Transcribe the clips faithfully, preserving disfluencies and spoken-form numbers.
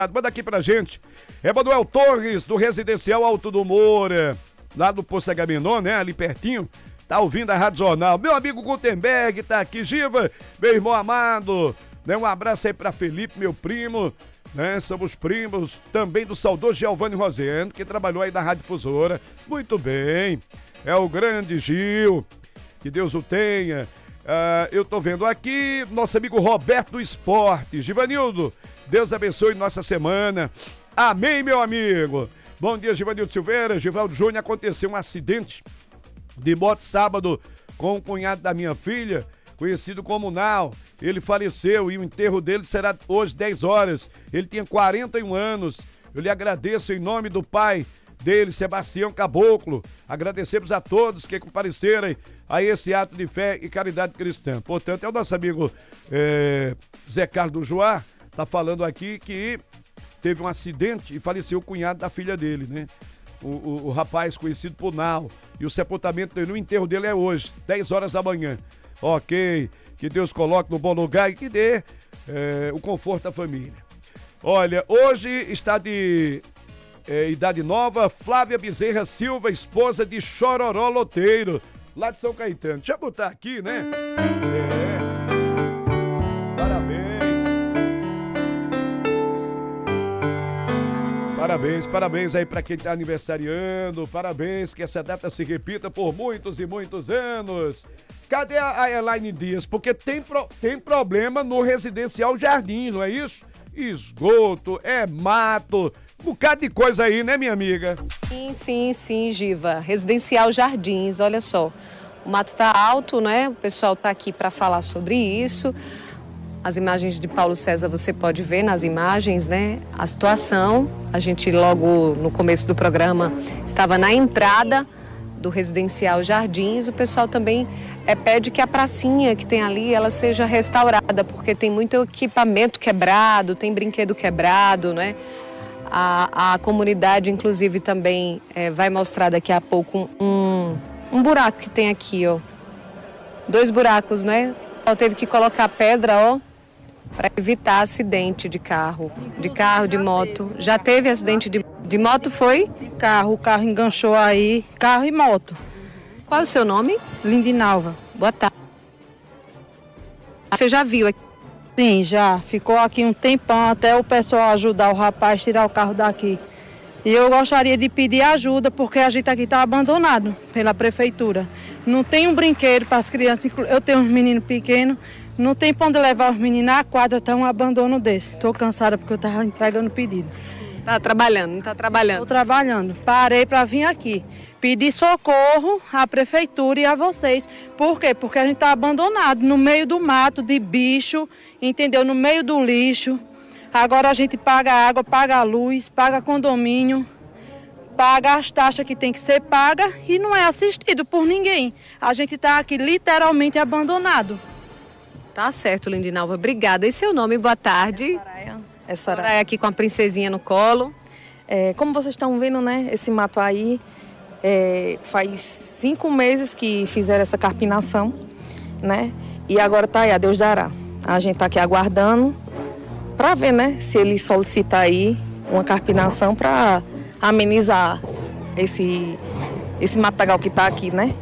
Manda aqui pra gente. Emanuel Torres, do Residencial Alto do Moura, lá do Poço Agamenon, né? Ali pertinho. Tá ouvindo a Rádio Jornal. Meu amigo Gutenberg tá aqui. Giva, meu irmão amado. Né? Um abraço aí pra Felipe, meu primo. Né? Somos primos também do saudoso Giovanni Rosendo, que trabalhou aí na Rádio Difusora. Muito bem. É o grande Gil. Que Deus o tenha. Uh, eu tô vendo aqui nosso amigo Roberto do Esporte. Givanildo, Deus abençoe nossa semana. Amém, meu amigo. Bom dia, Givanildo Silveira. Givaldo Júnior, aconteceu um acidente de moto sábado com o cunhado da minha filha, conhecido como Nau. Ele faleceu e o enterro dele será hoje, dez horas. Ele tinha quarenta e um anos. Eu lhe agradeço em nome do pai dele, Sebastião Caboclo. Agradecemos a todos que compareceram a esse ato de fé e caridade cristã. Portanto, é o nosso amigo é, Zé Carlos do Joá, tá falando aqui que teve um acidente e faleceu o cunhado da filha dele, né? O, o, o rapaz conhecido por Nau. E o sepultamento dele, o enterro dele é hoje, dez horas da manhã. Ok, que Deus coloque no bom lugar e que dê é, o conforto à família. Olha, hoje está de é, idade nova, Flávia Bezerra Silva, esposa de Chororó Loteiro, lá de São Caetano. Deixa eu botar aqui, né? É. Parabéns. Parabéns, parabéns aí pra quem tá aniversariando. Parabéns, que essa data se repita por muitos e muitos anos. Cadê a, a Elaine Dias? Porque tem, pro, tem problema no Residencial Jardim, não é isso? Esgoto, é mato, um bocado de coisa aí, né, minha amiga? Sim, sim, sim, Giva. Residencial Jardins, olha só. O mato tá alto, né? O pessoal tá aqui para falar sobre isso. As imagens de Paulo César você pode ver nas imagens, né? A situação. A gente logo no começo do programa estava na entrada do Residencial Jardins. O pessoal também é, pede que a pracinha que tem ali ela seja restaurada, porque tem muito equipamento quebrado, tem brinquedo quebrado, né? A, a comunidade, inclusive, também é, vai mostrar daqui a pouco um, um buraco que tem aqui, ó. Dois buracos, né? Ela teve que colocar pedra, ó, para evitar acidente de carro, de carro, de moto. Já teve acidente de, de moto, foi? Carro, o carro enganchou aí, carro e moto. Qual é o seu nome? Lindinalva. Boa tarde. Você já viu aqui? Sim, já. Ficou aqui um tempão até o pessoal ajudar o rapaz a tirar o carro daqui. E eu gostaria de pedir ajuda, porque a gente aqui está abandonado pela prefeitura. Não tem um brinquedo para as crianças, eu tenho uns meninos pequenos, não tem para onde levar os meninos à quadra, está um abandono desse. Estou cansada porque eu estava entregando pedido. Está trabalhando, não está trabalhando? Estou trabalhando. Parei para vir aqui. Pedir socorro à prefeitura e a vocês. Por quê? Porque a gente está abandonado, no meio do mato, de bicho, entendeu? No meio do lixo. Agora a gente paga água, paga a luz, paga condomínio, paga as taxas que tem que ser paga e não é assistido por ninguém. A gente está aqui literalmente abandonado. Tá certo, Lindinalva. Obrigada. E seu nome? Boa tarde. É Soraya. É Soraya. Soraya aqui com a princesinha no colo. É, como vocês estão vendo, né, esse mato aí, é, faz cinco meses que fizeram essa carpinação, né? E agora tá aí, a Deus dará. A gente tá aqui aguardando para ver, né, se ele solicita aí uma carpinação para amenizar esse, esse matagal que tá aqui, né?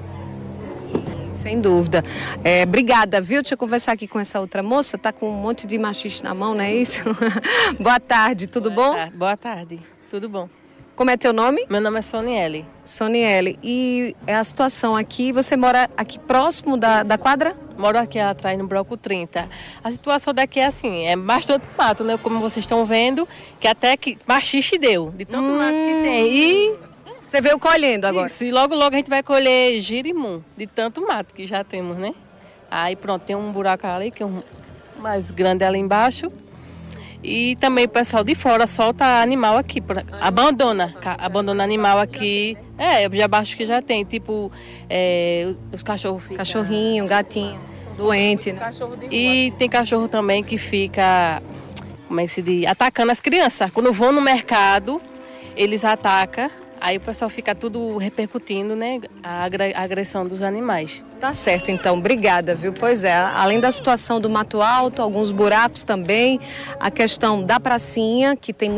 Sem dúvida. É, obrigada, viu? Deixa eu conversar aqui com essa outra moça. Tá com um monte de machista na mão, não é isso? Boa tarde, tudo Boa bom? Tarde. Boa tarde, tudo bom. Como é teu nome? Meu nome é Soniele. Soniele. E é a situação aqui, você mora aqui próximo da, da quadra? Moro aqui atrás no bloco trinta. A situação daqui é assim, é bastante mato, né? Como vocês estão vendo, que até que machiste deu, de tanto hum. mato que tem. E você veio colhendo agora? Isso, e logo, logo a gente vai colher girimum, de tanto mato que já temos, né? Aí pronto, tem um buraco ali, que é um mais grande ali embaixo. E também o pessoal de fora solta animal aqui, abandona, abandona animal aqui. É, já abaixo que já tem, tipo, é, os, os cachorros ficam... Cachorrinho, gatinho, doente, né? E tem cachorro também que fica, como é que se diz, atacando as crianças. Quando vão no mercado, eles atacam. Aí o pessoal fica tudo repercutindo, né, a agressão dos animais. Tá certo, então, obrigada, viu? Pois é, além da situação do Mato Alto, alguns buracos também, a questão da pracinha, que tem